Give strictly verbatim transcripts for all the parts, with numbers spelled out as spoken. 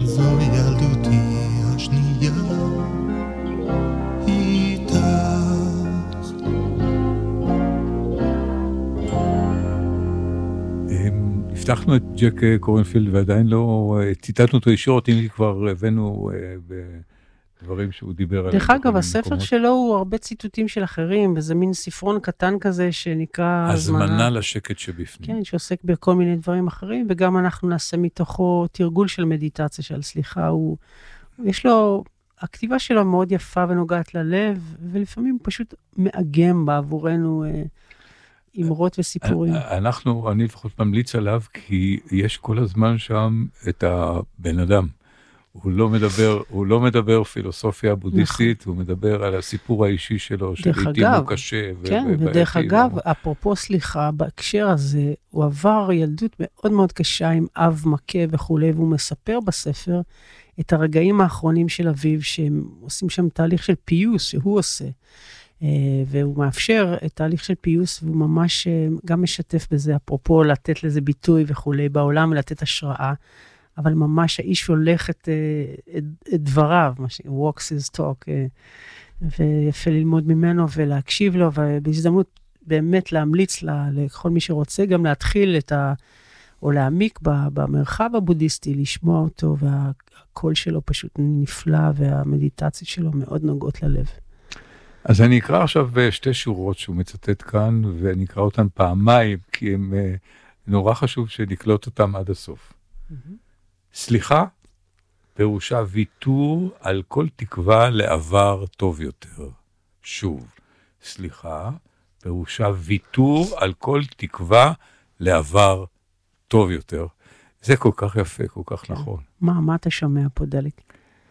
זו ילדותי השנייה איתך. הבטחנו את ג'ק קורנפילד ועדיין לא ציטטנו אותו ישירות, אם כבר הבאנו בדברים שהוא דיבר עליהם. דרך אגב, הספר שלו הוא הרבה ציטוטים של אחרים, וזה מין ספרון קטן כזה שנקרא הזמנה לשקט שבפנים. כן, שעוסק בכל מיני דברים אחרים, וגם אנחנו נעשה מתוכו תרגול של מדיטציה, של סליחה, הוא, יש לו, הכתיבה שלו מאוד יפה ונוגעת ללב, ולפעמים פשוט מאגם בעבורנו אמרות וסיפורים. אנחנו, אני לפחות ממליץ עליו, כי יש כל הזמן שם את הבן אדם. הוא לא מדבר, הוא לא מדבר פילוסופיה בודהיסטית, הוא מדבר על הסיפור האישי שלו, שלעיתים הוא קשה. כן, ודרך אגב, אפרופו סליחה, בהקשר הזה, הוא עבר ילדות מאוד מאוד קשה עם אב מכה וכו', והוא מספר בספר את הרגעים האחרונים של אביו, שהם עושים שם תהליך של פיוס, שהוא עושה. והוא מאפשר את תהליך של פיוס, והוא ממש גם משתף בזה, אפרופו לתת לזה ביטוי וכו' בעולם, ולתת השראה, אבל ממש האיש הולך את, את, את דבריו, walks his talk, ויפה ללמוד ממנו ולהקשיב לו, ובהזדמנות באמת להמליץ לכל מי שרוצה, גם להתחיל את ה... או להעמיק במרחב הבודהיסטי, לשמוע אותו, והקול שלו פשוט נפלא, והמדיטציה שלו מאוד נוגעות ללב. אז אני אקרא עכשיו שתי שורות שהוא מצטט כאן, ואני אקרא אותן פעמיים, כי הם נורא חשוב שנקלוט אותם עד הסוף. Mm-hmm. סליחה, פירושה ויתור על כל תקווה לעבר טוב יותר. שוב, סליחה, פירושה ויתור על כל תקווה לעבר טוב יותר. זה כל כך יפה, כל כך כן. נכון. מה, מה אתה שומע פה, דלק?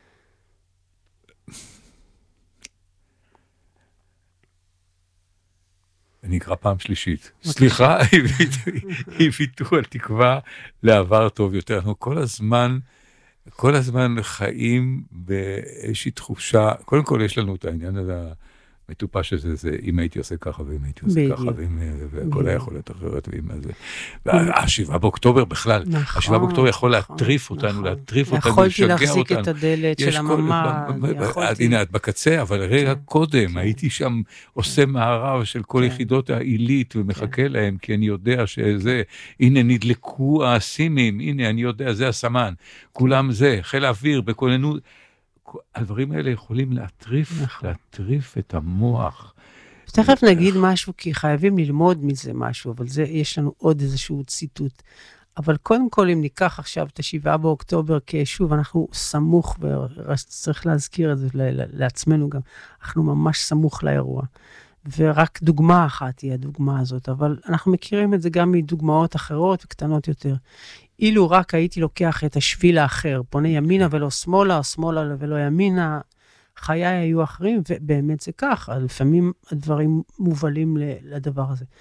אני אקרא פעם שלישית. סליחה, היא ויתור על תקווה לעבר טוב יותר. אנחנו כל הזמן, כל הזמן חיים באיזושהי תחושה, קודם כל יש לנו את העניין הזה, המטופש הזה, זה אם הייתי עושה ככה, ואם הייתי עושה ככה, וכל היכולת אחרת, ואם זה. השבעה באוקטובר בכלל, השבעה באוקטובר יכול להטריף אותנו, להטריף אותנו, לשגע אותנו. יכולתי להחזיק את הדלת של הממה. הנה, את בקצה, אבל רגע קודם, הייתי שם עושה מערב של כל יחידות העילית, ומחכה להם, כי אני יודע שזה, הנה נדלקו הסימים, הנה אני יודע, זה הסמן, כולם זה, חיל האוויר, בכוננות, הדברים האלה יכולים להטריף, להטריף את המוח. תכף נגיד משהו, כי חייבים ללמוד מזה משהו, אבל זה, יש לנו עוד איזשהו ציטוט. אבל קודם כל, אם ניקח עכשיו את השבעה באוקטובר, כשוב, אנחנו סמוך, וצריך להזכיר את זה לעצמנו גם, אנחנו ממש סמוך לאירוע. ורק דוגמה אחת היא הדוגמה הזאת, אבל אנחנו מכירים את זה גם מדוגמאות אחרות וקטנות יותר. אילו רק הייתי לוקח את השביל האחר, פונה ימינה ולא שמאלה, או שמאלה ולא ימינה, חיי היו אחרים, ובאמת זה ככה, לפעמים הדברים מובלים לדבר הזה.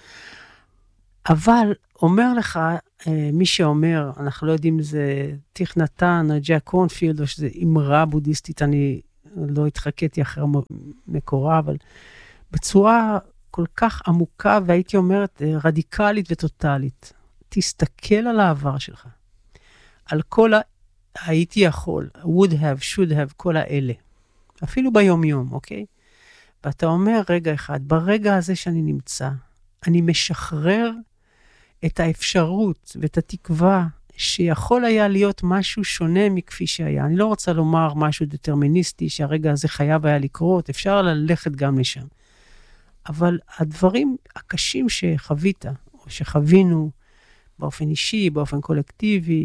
אבל אומר לך, מי שאומר, אנחנו לא יודעים אם זה תיך נתן, או ג'ק קורנפילד, או שזה אמרה בודהיסטית, אני לא התחקתי אחר מקורה, אבל בצורה כל כך עמוקה, והייתי אומרת, רדיקלית וטוטלית. תסתכל על העבר שלך. על כל ה... הייתי יכול, would have, should have, כל האלה. אפילו ביום יום, אוקיי? ואתה אומר, רגע אחד, ברגע הזה שאני נמצא, אני משחרר את האפשרות ואת התקווה שיכול היה להיות משהו שונה מכפי שהיה. אני לא רוצה לומר משהו דטרמיניסטי, שהרגע הזה חייב היה לקרות, אפשר ללכת גם לשם. אבל הדברים הקשים שחווית, או שחווינו באופן אישי, באופן קולקטיבי,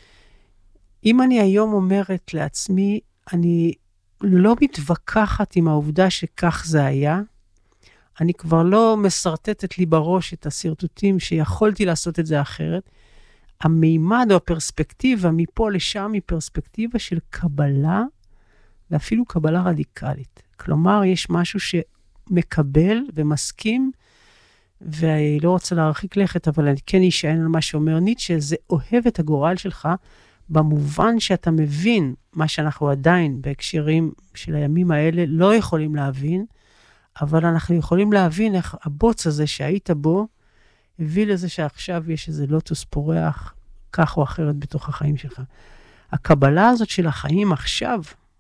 אם אני היום אומרת לעצמי, אני לא מתווכחת עם העובדה שכך זה היה, אני כבר לא מסרטטת לי בראש את הסרטוטים שיכולתי לעשות את זה אחרת, המימד או הפרספקטיבה מפה לשם היא פרספקטיבה של קבלה, ואפילו קבלה רדיקלית. כלומר, יש משהו שמקבל ומסכים, ואני לא רוצה להרחיק לכת, אבל אני כן אשען על מה שאומר ניטשה, זה אוהב את הגורל שלך, במובן שאתה מבין מה שאנחנו עדיין בהקשרים של הימים האלה לא יכולים להבין, אבל אנחנו יכולים להבין איך הבוץ הזה שהיית בו, הביא לזה שעכשיו יש איזה לוטוס פורח, כך או אחרת בתוך החיים שלך. הקבלה הזאת של החיים עכשיו,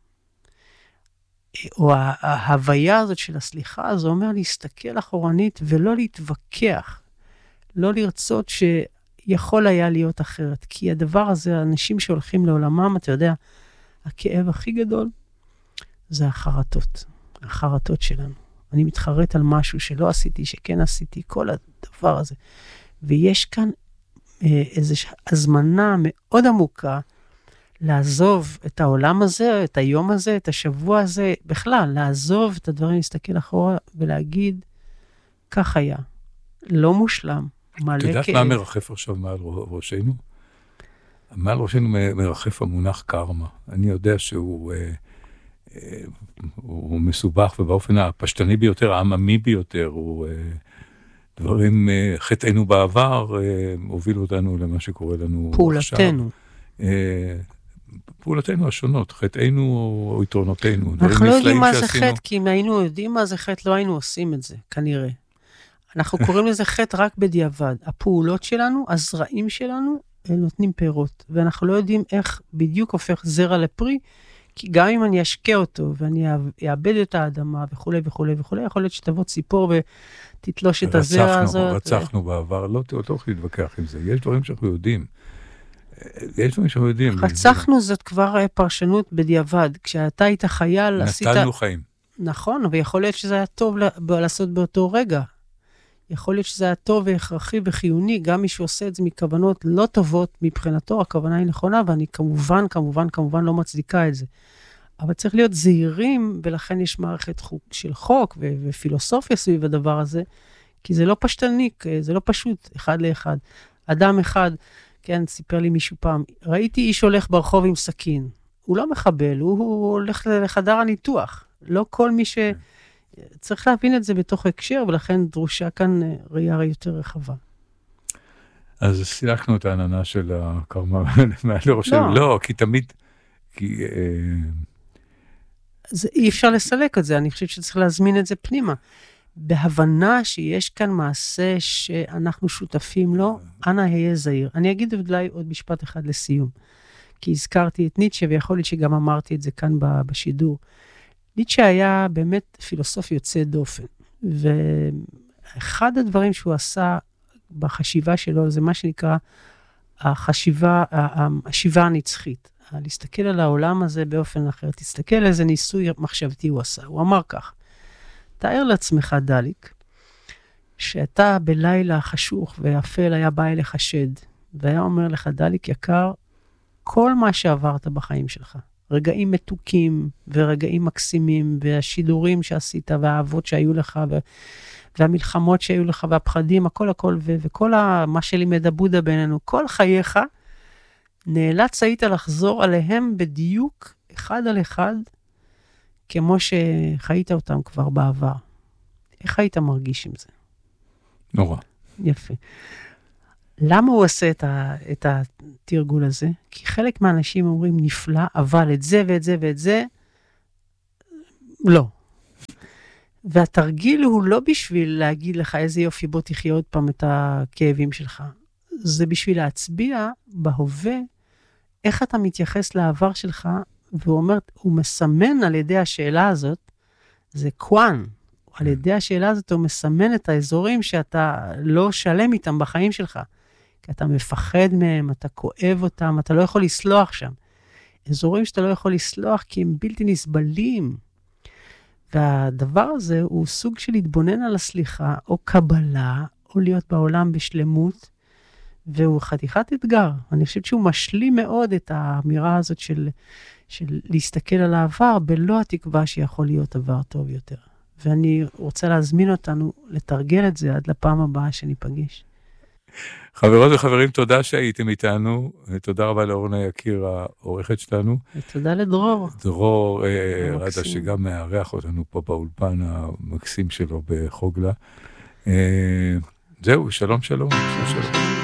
או ההוויה הזאת של הסליחה, זה אומר להסתכל אחורנית ולא להתווכח, לא לרצות שיכול היה להיות אחרת, כי הדבר הזה, האנשים שהולכים לעולמם, אתה יודע, הכאב הכי גדול, זה החרטות, החרטות שלנו. אני מתחרט על משהו שלא עשיתי, שכן עשיתי, כל הדבר הזה. ויש כאן אה, איזו הזמנה מאוד עמוקה, לעזוב את העולם הזה, את היום הזה, את השבוע הזה, בכלל, לעזוב את הדברים, להסתכל אחורה ולהגיד, כך היה, לא מושלם, מלא כאב. את יודעת מה מרחף עכשיו מעל ראשנו? מעל ראשנו מרחף המונח קרמה. אני יודע שהוא אה, אה, הוא מסובך, ובאופן הפשטני ביותר, העממי ביותר, הוא... אה, דברים, אה, חטאינו בעבר, אה, הובילו אותנו למה שקורה לנו עכשיו. פעולתנו. אה, פעולתנו השונות, חטאינו או יתרונותינו. אנחנו לא יודעים מה זה חטא, כי אם היינו יודעים מה זה חטא, לא היינו עושים את זה, כנראה. אנחנו קוראים לזה חטא רק בדיעבד. הפעולות שלנו, הזרעים שלנו, הם נותנים פירות, ואנחנו לא יודעים איך בדיוק הופך זרע לפרי, כי גם אם אני אשקה אותו, ואני אאבד את האדמה, וכו' וכו' וכו', יכול להיות שתבוא ציפור ותתלוש את הזרע הזאת. רצחנו בעבר, לא תוכל להתווכח עם זה. יש דברים שאנחנו יודעים. יש דברים שאנחנו יודעים. רצחנו זאת כבר פרשנות בדיעבד. כשאתה היית חייל, עשית... נטלנו חיים. נכון, אבל יכול להיות שזה היה טוב לעשות באותו רגע. יכול להיות שזה היה טוב והכרחי וחיוני, גם מי שעושה את זה מכוונות לא טובות מבחינתו, הכוונה היא נכונה, ואני כמובן, כמובן, כמובן לא מצדיקה את זה. אבל צריך להיות זהירים, ולכן יש מערכת חוק, של חוק ו- ופילוסופיה סביב הדבר הזה, כי זה לא פשטני, זה לא פשוט, אחד לאחד. אדם אחד, כן, סיפר לי מישהו פעם, ראיתי איש הולך ברחוב עם סכין, הוא לא מחבל, הוא, הוא הולך לחדר הניתוח. לא כל מי ש... צריך להבין את זה בתוך הקשר, ולכן דרושה כאן ראייה יותר רחבה. אז סילקנו את העננה של הקרמה מעל ראשנו. לא, כי תמיד... כי... זה, אי אפשר לסלק את זה, אני חושבת שצריך להזמין את זה פנימה. בהבנה שיש כאן מעשה שאנחנו שותפים לו, אנא היה זהיר. אני אגיד אולי עוד משפט אחד לסיום, כי הזכרתי את ניטשה, ויכול להיות שגם אמרתי את זה כאן בשידור. ניטשה היה באמת פילוסוף יוצא דופן, ואחד הדברים שהוא עשה בחשיבה שלו, זה מה שנקרא החשיבה, השיבה הנצחית. להסתכל על העולם הזה באופן אחר, תסתכל על איזה ניסוי מחשבתי הוא עשה. הוא אמר כך, תאר לעצמך דליק, שאתה בלילה חשוך ואפל היה בא אליך שד, והיה אומר לך, דליק יקר, כל מה שעברת בחיים שלך, רגעים מתוקים ורגעים מקסימים, והשידורים שעשית, והאהבות שהיו לך, ו... והמלחמות שהיו לך, והפחדים, הכל הכל, ו... וכל ה... מה שלימד הבודה בינינו, כל חייך, נאלץ היית לחזור עליהם בדיוק אחד על אחד, כמו שחיית אותם כבר בעבר. איך היית מרגיש עם זה? נורא. יפה. למה הוא עושה את, ה, את התרגול הזה? כי חלק מהאנשים אומרים נפלא, אבל את זה ואת זה ואת זה, לא. והתרגיל הוא לא בשביל להגיד לך איזה יופי, בוא תחיה עוד פעם את הכאבים שלך. זה בשביל להצביע בהווה, איך אתה מתייחס לעבר שלך, והוא אומר, הוא מסמן על ידי השאלה הזאת, זה קוואן, על ידי השאלה הזאת הוא מסמן את האזורים שאתה לא שלם איתם בחיים שלך, כי אתה מפחד מהם, אתה כואב אותם, אתה לא יכול לסלוח שם. אזורים שאתה לא יכול לסלוח כי הם בלתי נסבלים. והדבר הזה הוא סוג של להתבונן על הסליחה, או קבלה, או להיות בעולם בשלמות, והוא חתיכת אתגר. אני חושבת שהוא משלים מאוד את האמירה הזאת של, של להסתכל על העבר, בלא התקווה שיכול להיות עבר טוב יותר. ואני רוצה להזמין אותנו לתרגל את זה עד לפעם הבאה שניפגש. חברות וחברים, תודה שהייתם איתנו. תודה רבה לאורנה יקיר, העורכת שלנו. ותודה לדרור. דרור רדה, שגם מארח אותנו פה באולפן המקסים שלו בחוגלה. זהו, שלום שלום. שלום.